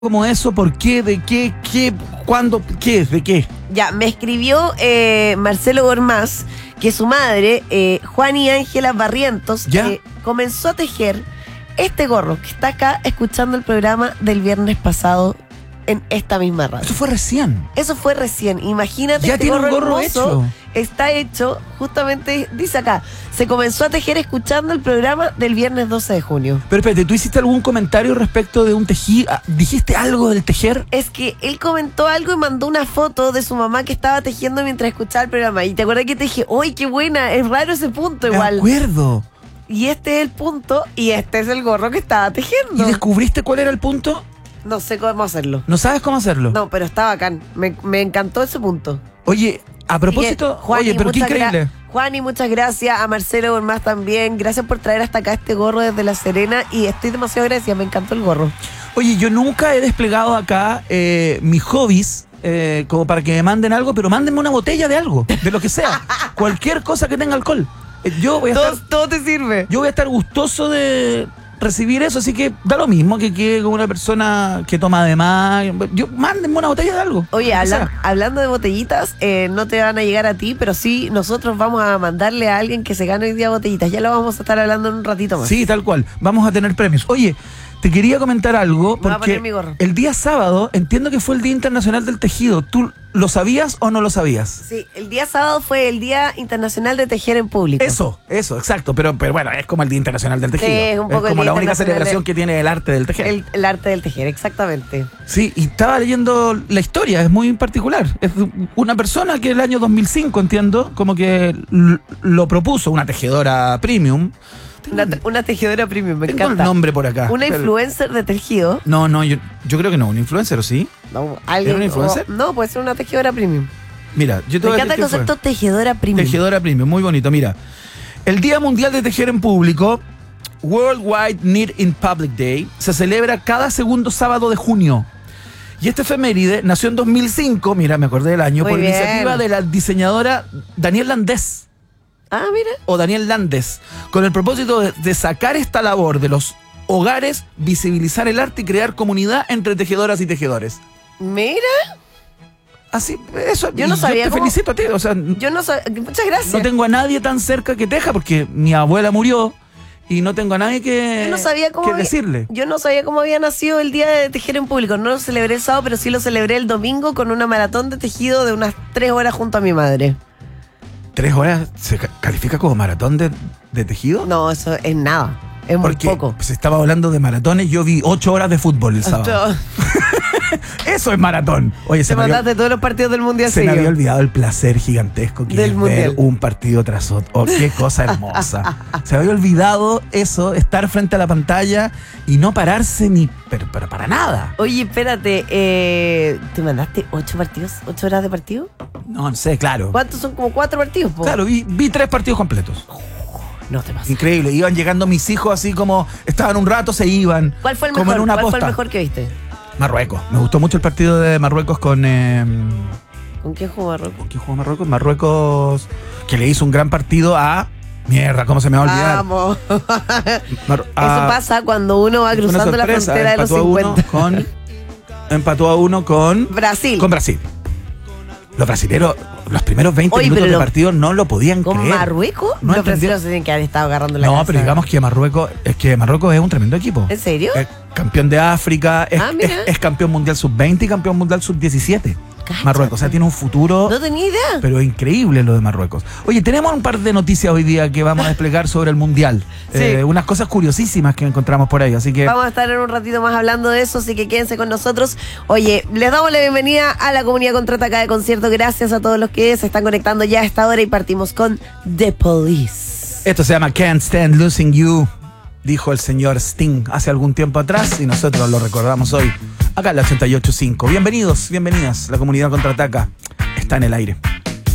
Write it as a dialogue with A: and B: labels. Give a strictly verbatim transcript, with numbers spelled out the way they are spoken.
A: ¿Cómo eso? ¿Por qué? ¿De qué? ¿Qué? ¿Cuándo? ¿Qué? ¿De qué?
B: Ya, me escribió eh, Marcelo Gormaz que su madre, eh, Juani Ángela Barrientos, eh, comenzó a tejer este gorro que está acá escuchando el programa del viernes pasado en esta misma radio.
A: Eso fue recién.
B: Eso fue recién. Imagínate,
A: ya
B: este
A: tiene
B: gorro,
A: un gorro
B: hermoso,
A: hecho.
B: Está hecho, justamente, dice acá, se comenzó a tejer escuchando el programa del viernes doce de junio.
A: Pero espérate, ¿tú hiciste algún comentario respecto de un tejido? ¿Dijiste algo del tejer?
B: Es que él comentó algo y mandó una foto de su mamá que estaba tejiendo mientras escuchaba el programa. Y te acuerdas que te dije, ¡uy, qué buena! Es raro ese punto igual.
A: De acuerdo.
B: Y este es el punto y este es el gorro que estaba tejiendo.
A: ¿Y descubriste cuál era el punto?
B: No sé cómo hacerlo.
A: ¿No sabes cómo hacerlo?
B: No, pero está bacán. Me, me encantó ese punto.
A: Oye, a propósito,
B: que, Juani,
A: oye, pero qué increíble.
B: Juani, muchas gracias. A Marcelo Gormaz también. Gracias por traer hasta acá este gorro desde La Serena. Y estoy demasiado agradecida. Me encantó el gorro.
A: Oye, yo nunca he desplegado acá eh, mis hobbies eh, como para que me manden algo, pero mándenme una botella de algo, de lo que sea. Cualquier cosa que tenga alcohol. Eh, yo voy a
B: todo,
A: estar,
B: todo te sirve.
A: Yo voy a estar gustoso de recibir eso, así que da lo mismo que quede con una persona que toma de más. Yo, mándenme una botella de algo.
B: Oye, habla, hablando de botellitas, eh, no te van a llegar a ti, pero sí nosotros vamos a mandarle a alguien que se gane hoy día botellitas. Ya lo vamos a estar hablando en un ratito más.
A: Sí, tal cual. Vamos a tener premios. Oye, te quería comentar algo,
B: Me voy a
A: porque
B: poner mi gorro.
A: El día sábado, entiendo que fue el Día Internacional del Tejido. ¿Tú lo sabías o no lo sabías?
B: Sí, el día sábado fue el Día Internacional de Tejer en Público.
A: Eso, eso, exacto. Pero, pero bueno, es como el Día Internacional del Tejido.
B: Sí, es un poco
A: es como
B: el
A: la
B: Día
A: única celebración
B: de...
A: que tiene el arte del tejer.
B: El, el arte del tejer, exactamente.
A: Sí, y estaba leyendo la historia, es muy particular. Es una persona que el año dos mil cinco, entiendo, como que lo propuso, una tejedora premium.
B: Una, una tejedora premium, me
A: Tengo
B: encanta.
A: el nombre por acá.
B: Una
A: pero...
B: influencer de tejido.
A: No, no, yo, yo creo que no, un influencer, ¿o sí?
B: No, ¿alguien?
A: ¿Era un influencer?
B: O, no, puede ser una tejedora premium.
A: Mira, yo te
B: Me
A: voy a
B: encanta
A: decir
B: el concepto
A: fue.
B: tejedora premium.
A: Tejedora premium, muy bonito. Mira, el Día Mundial de Tejer en Público, Worldwide Knit in Public Day, se celebra cada segundo sábado de junio. Y este efeméride nació en dos mil cinco, mira, me acordé del año,
B: muy
A: por
B: bien.
A: iniciativa de la diseñadora Daniel Landés.
B: Ah, mira.
A: O Daniel Landes, con el propósito de, de sacar esta labor de los hogares, visibilizar el arte y crear comunidad entre tejedoras y tejedores.
B: Mira.
A: Así, eso.
B: Yo no sabía.
A: Yo te
B: cómo...
A: felicito a ti, o sea.
B: Yo no sabía. Muchas gracias.
A: No tengo a nadie tan cerca que teja, porque mi abuela murió y no tengo a nadie que,
B: yo no sabía cómo
A: que
B: había,
A: decirle.
B: Yo no sabía cómo había nacido el Día de Tejer en Público. No lo celebré el sábado, pero sí lo celebré el domingo con una maratón de tejido de unas tres horas junto a mi madre.
A: ¿Tres horas se ca- califica como maratón de, de tejido?
B: No, eso es nada. Es muy
A: Porque
B: poco.
A: se estaba hablando de maratones, yo vi ocho horas de fútbol el sábado. Eso es maratón. Oye,
B: Te
A: se me,
B: mandaste
A: había,
B: todos los partidos del Mundial.
A: se me había olvidado el placer gigantesco que
B: del
A: es
B: mundial.
A: ver un partido tras otro. Oh, qué cosa hermosa. Se me había olvidado eso, estar frente a la pantalla y no pararse ni pero, pero para nada.
B: Oye, espérate, eh, ¿te mandaste ocho partidos? ¿Ocho horas de partido?
A: No, no sé, claro.
B: ¿Cuántos son? Como cuatro partidos, po.
A: Claro, vi, vi tres partidos completos.
B: No te pasa.
A: Increíble, iban llegando mis hijos así como estaban un rato, se iban.
B: ¿Cuál fue el
A: como
B: mejor?
A: en una
B: ¿Cuál
A: posta.
B: fue el mejor que viste?
A: Marruecos. Me gustó mucho el partido de Marruecos con... Eh,
B: ¿Con quién jugó Marruecos?
A: ¿Con quién jugó Marruecos? Marruecos que le hizo un gran partido a... Mierda, ¿cómo se me va a olvidar?
B: Vamos.
A: Mar- a,
B: Eso pasa cuando uno va cruzando la frontera de los cincuenta.
A: A uno con, empató a uno con...
B: Brasil.
A: Con Brasil. Los brasileros, los primeros veinte
B: Oye,
A: minutos de
B: lo,
A: partido no lo podían
B: ¿con
A: creer.
B: Marruecos?
A: No
B: los brasileños se tienen que haber estado agarrando la
A: No,
B: cabeza.
A: pero digamos que Marruecos es que Marruecos es un tremendo equipo.
B: ¿En serio?
A: Es campeón de África, es,
B: Ah, mira.
A: es, es campeón mundial sub veinte y campeón mundial sub diecisiete.
B: Cállate.
A: Marruecos, o sea, tiene un futuro...
B: No tenía idea.
A: Pero increíble lo de Marruecos. Oye, tenemos un par de noticias hoy día que vamos a desplegar sobre el Mundial.
B: Sí.
A: Eh, unas cosas curiosísimas que encontramos por ahí, así que...
B: Vamos a estar en un ratito más hablando de eso, así que quédense con nosotros. Oye, les damos la bienvenida a la comunidad Contraataca de Concierto. Gracias a todos los que se están conectando ya a esta hora y partimos con The Police.
A: Esto se llama Can't Stand Losing You, dijo el señor Sting hace algún tiempo atrás y nosotros lo recordamos hoy acá en la ochenta y ocho punto cinco. Bienvenidos, bienvenidas. La comunidad Contraataca está en el aire.